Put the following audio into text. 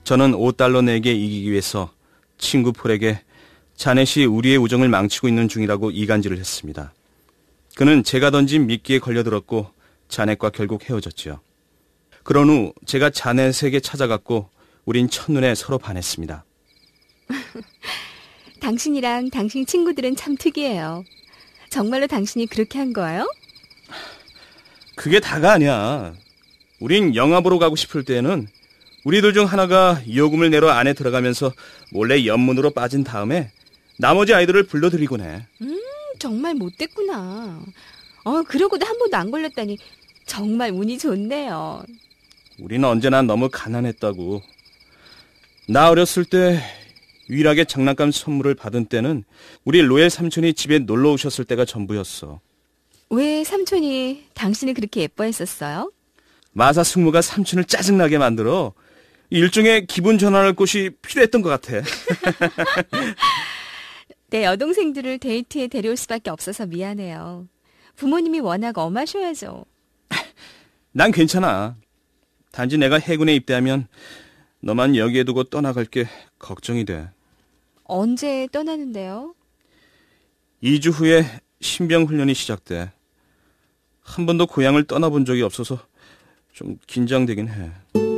저는 $5 내기에 이기기 위해서 친구 폴에게 자넷이 우리의 우정을 망치고 있는 중이라고 이간질을 했습니다. 그는 제가 던진 미끼에 걸려들었고 자넷과 결국 헤어졌죠. 그런 후 제가 자넷에게 찾아갔고 우린 첫눈에 서로 반했습니다. 당신이랑 당신 친구들은 참 특이해요. 정말로 당신이 그렇게 한 거예요? 그게 다가 아니야. 우린 영화 보러 가고 싶을 때에는 우리들 중 하나가 요금을 내러 안에 들어가면서 몰래 옆문으로 빠진 다음에 나머지 아이들을 불러들이곤 해. 정말 못됐구나. 그러고도 한 번도 안 걸렸다니 정말 운이 좋네요. 우린 언제나 너무 가난했다고. 나 어렸을 때 유일하게 장난감 선물을 받은 때는 우리 로엘 삼촌이 집에 놀러 오셨을 때가 전부였어. 왜 삼촌이 당신을 그렇게 예뻐했었어요? 마사 승무가 삼촌을 짜증나게 만들어 일종의 기분 전환할 곳이 필요했던 것 같아. 내 여동생들을 데이트에 데려올 수밖에 없어서 미안해요. 부모님이 워낙 엄하셔야죠. 난 괜찮아. 단지 내가 해군에 입대하면 너만 여기에 두고 떠나갈게 걱정이 돼. 언제 떠나는데요? 2주 후에 신병 훈련이 시작돼. 한 번도 고향을 떠나본 적이 없어서 좀 긴장되긴 해.